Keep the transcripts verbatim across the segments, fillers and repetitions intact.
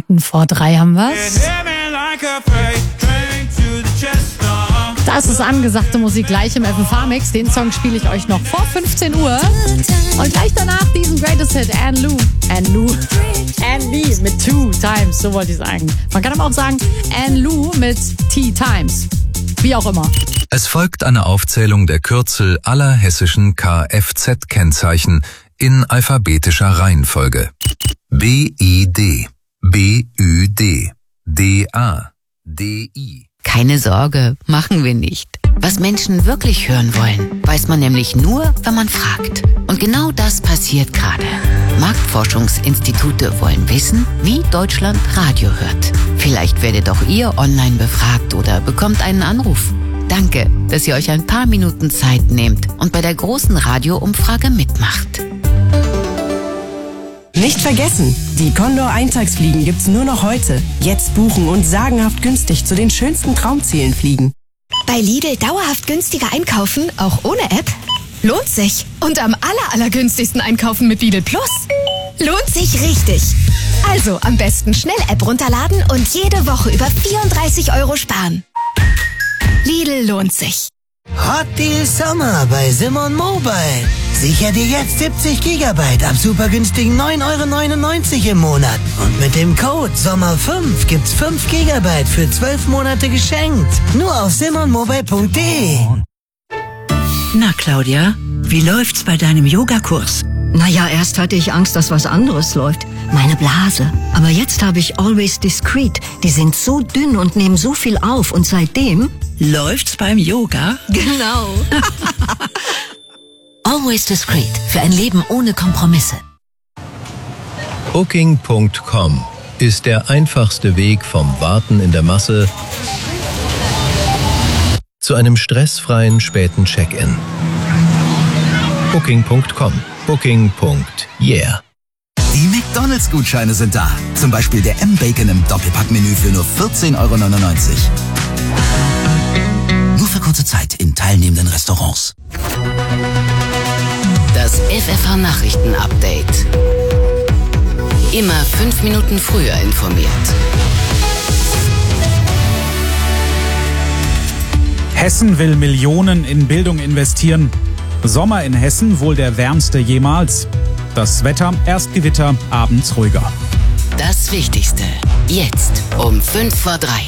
Minuten vor drei haben wir's. Das ist angesagte Musik gleich im F F H-Mix. Den Song spiele ich euch noch vor fünfzehn Uhr. Und gleich danach diesen Greatest Hit, Anne Lou. Anne Lou. Anne Lee mit Two Times, so wollte ich sagen. Man kann aber auch sagen Anne Lou mit T Times. Wie auch immer. Es folgt eine Aufzählung der Kürzel aller hessischen Kfz-Kennzeichen in alphabetischer Reihenfolge. B I D, B Ü D, D A, D I. Keine Sorge, machen wir nicht. Was Menschen wirklich hören wollen, weiß man nämlich nur, wenn man fragt. Und genau das passiert gerade. Marktforschungsinstitute wollen wissen, wie Deutschland Radio hört. Vielleicht werdet auch ihr online befragt oder bekommt einen Anruf. Danke, dass ihr euch ein paar Minuten Zeit nehmt und bei der großen Radioumfrage mitmacht. Nicht vergessen, die Condor Eintagsfliegen gibt's nur noch heute. Jetzt buchen und sagenhaft günstig zu den schönsten Traumzielen fliegen. Bei Lidl dauerhaft günstiger einkaufen, auch ohne App? Lohnt sich. Und am aller, allergünstigsten einkaufen mit Lidl Plus? Lohnt sich richtig. Also am besten schnell App runterladen und jede Woche über vierunddreißig Euro sparen. Lidl lohnt sich. Hot Deal Sommer bei Simon Mobile. Sicher dir jetzt siebzig Gigabyte ab super günstigen neun Euro neunundneunzig im Monat. Und mit dem Code Sommer fünf gibt's fünf Gigabyte für zwölf Monate geschenkt. Nur auf simon mobile punkt de. Na, Claudia, wie läuft's bei deinem Yogakurs? Naja, erst hatte ich Angst, dass was anderes läuft. Meine Blase. Aber jetzt habe ich Always Discreet. Die sind so dünn und nehmen so viel auf. Und seitdem... Läuft's beim Yoga? Genau. Always Discreet. Für ein Leben ohne Kompromisse. Booking Punkt com ist der einfachste Weg vom Warten in der Masse zu einem stressfreien späten Check-in. Booking Punkt com. Booking. Yeah. Die McDonalds-Gutscheine sind da. Zum Beispiel der M-Bacon im Doppelpackmenü für nur vierzehn Euro neunundneunzig. Nur für kurze Zeit in teilnehmenden Restaurants. Das F F H-Nachrichten-Update. Immer fünf Minuten früher informiert. Hessen will Millionen in Bildung investieren. Sommer in Hessen wohl der wärmste jemals. Das Wetter, erst Gewitter, abends ruhiger. Das Wichtigste, jetzt um fünf vor drei.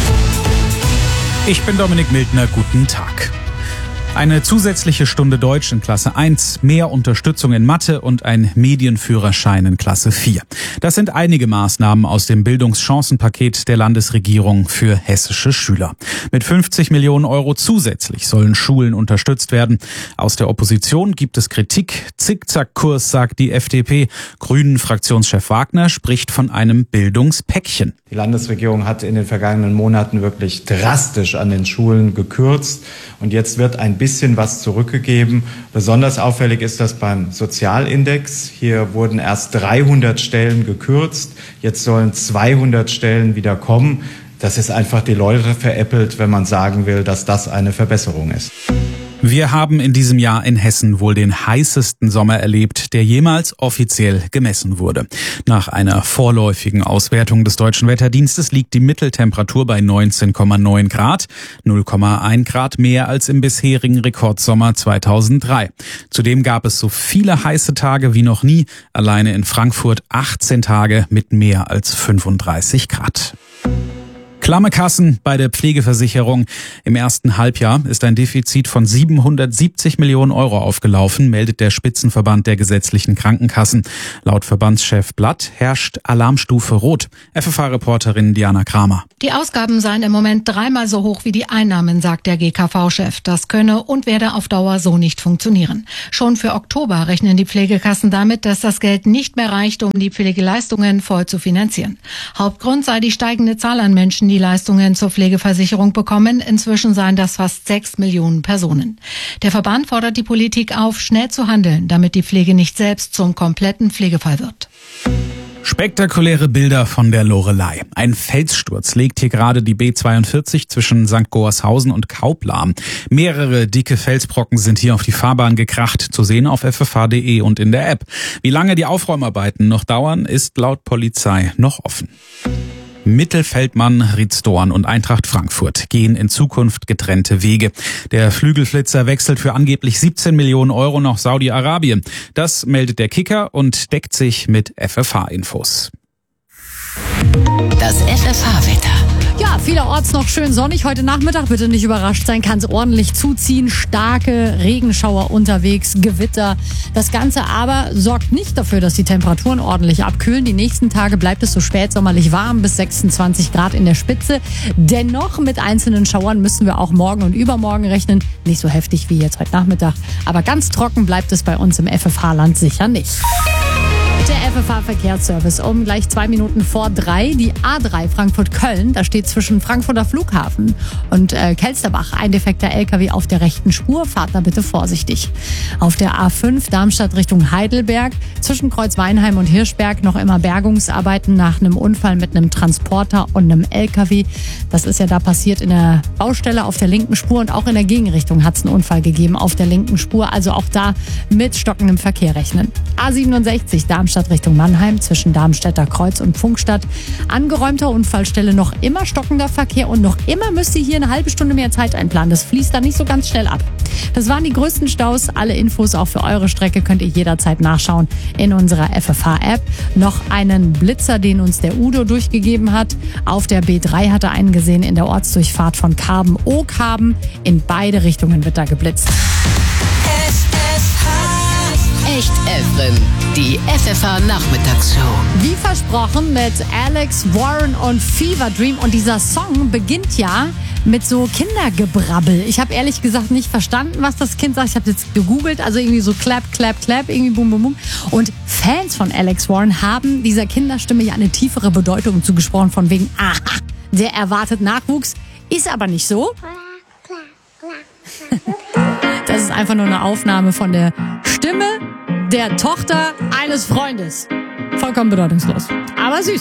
Ich bin Dominik Mildner, guten Tag. Eine zusätzliche Stunde Deutsch in Klasse eins, mehr Unterstützung in Mathe und ein Medienführerschein in Klasse vier. Das sind einige Maßnahmen aus dem Bildungschancenpaket der Landesregierung für hessische Schüler. Mit fünfzig Millionen Euro zusätzlich sollen Schulen unterstützt werden. Aus der Opposition gibt es Kritik. Zickzackkurs, sagt die F D P. Grünen-Fraktionschef Wagner spricht von einem Bildungspäckchen. Die Landesregierung hat in den vergangenen Monaten wirklich drastisch an den Schulen gekürzt. Und jetzt wird ein bisschen was zurückgegeben. Besonders auffällig ist das beim Sozialindex. Hier wurden erst dreihundert Stellen gekürzt. Jetzt sollen zweihundert Stellen wieder kommen. Das ist einfach die Leute veräppelt, wenn man sagen will, dass das eine Verbesserung ist. Wir haben in diesem Jahr in Hessen wohl den heißesten Sommer erlebt, der jemals offiziell gemessen wurde. Nach einer vorläufigen Auswertung des Deutschen Wetterdienstes liegt die Mitteltemperatur bei neunzehn Komma neun Grad, null Komma eins Grad mehr als im bisherigen Rekordsommer zweitausenddrei. Zudem gab es so viele heiße Tage wie noch nie, alleine in Frankfurt achtzehn Tage mit mehr als fünfunddreißig Grad. Klamme Kassen bei der Pflegeversicherung. Im ersten Halbjahr ist ein Defizit von siebenhundertsiebzig Millionen Euro aufgelaufen, meldet der Spitzenverband der gesetzlichen Krankenkassen. Laut Verbandschef Blatt herrscht Alarmstufe Rot. F F H-Reporterin Diana Kramer. Die Ausgaben seien im Moment dreimal so hoch wie die Einnahmen, sagt der G K V-Chef. Das könne und werde auf Dauer so nicht funktionieren. Schon für Oktober rechnen die Pflegekassen damit, dass das Geld nicht mehr reicht, um die Pflegeleistungen voll zu finanzieren. Hauptgrund sei die steigende Zahl an Menschen, die Leistungen zur Pflegeversicherung bekommen. Inzwischen seien das fast sechs Millionen Personen. Der Verband fordert die Politik auf, schnell zu handeln, damit die Pflege nicht selbst zum kompletten Pflegefall wird. Spektakuläre Bilder von der Loreley. Ein Felssturz legt hier gerade die B zweiundvierzig zwischen Sankt Goarshausen und Kaup lahm. Mehrere dicke Felsbrocken sind hier auf die Fahrbahn gekracht, zu sehen auf f f h punkt d e und in der App. Wie lange die Aufräumarbeiten noch dauern, ist laut Polizei noch offen. Mittelfeldmann, Rietz Dorn und Eintracht Frankfurt gehen in Zukunft getrennte Wege. Der Flügelflitzer wechselt für angeblich siebzehn Millionen Euro nach Saudi-Arabien. Das meldet der Kicker und deckt sich mit F F H-Infos. Das F F H-Wetter. Ja, vielerorts noch schön sonnig. Heute Nachmittag, bitte nicht überrascht sein, kann es ordentlich zuziehen. Starke Regenschauer unterwegs, Gewitter. Das Ganze aber sorgt nicht dafür, dass die Temperaturen ordentlich abkühlen. Die nächsten Tage bleibt es so spätsommerlich warm, bis sechsundzwanzig Grad in der Spitze. Dennoch mit einzelnen Schauern müssen wir auch morgen und übermorgen rechnen. Nicht so heftig wie jetzt heute Nachmittag. Aber ganz trocken bleibt es bei uns im F F H-Land sicher nicht. Der F F H-Verkehrsservice um gleich zwei Minuten vor drei. Die A drei Frankfurt-Köln, da steht zwischen Frankfurter Flughafen und äh, Kelsterbach ein defekter L K W auf der rechten Spur. Fahrt da bitte vorsichtig. Auf der A fünf Darmstadt Richtung Heidelberg, zwischen Kreuzweinheim und Hirschberg noch immer Bergungsarbeiten nach einem Unfall mit einem Transporter und einem L K W. Das ist ja da passiert in der Baustelle auf der linken Spur und auch in der Gegenrichtung hat es einen Unfall gegeben auf der linken Spur. Also auch da mit stockendem Verkehr rechnen. A siebenundsechzig Darmstadt Richtung Mannheim zwischen Darmstädter Kreuz und Funkstadt. Angeräumter Unfallstelle, noch immer stockender Verkehr und noch immer müsst ihr hier eine halbe Stunde mehr Zeit einplanen. Das fließt da nicht so ganz schnell ab. Das waren die größten Staus. Alle Infos auch für eure Strecke könnt ihr jederzeit nachschauen in unserer F F H-App. Noch einen Blitzer, den uns der Udo durchgegeben hat. Auf der B drei hat er einen gesehen in der Ortsdurchfahrt von Karben-Okarben. In beide Richtungen wird da geblitzt. Echt Evren, die F F H-Nachmittagsshow. Wie versprochen mit Alex Warren und Fever Dream. Und dieser Song beginnt ja mit so Kindergebrabbel. Ich habe ehrlich gesagt nicht verstanden, was das Kind sagt. Ich habe jetzt gegoogelt, also irgendwie so clap, clap, clap, irgendwie bum, bum, bum. Und Fans von Alex Warren haben dieser Kinderstimme ja eine tiefere Bedeutung zugesprochen, von wegen, aha, der erwartet Nachwuchs. Ist aber nicht so. Das ist einfach nur eine Aufnahme von der Stimme der Tochter eines Freundes. Vollkommen bedeutungslos. Aber süß.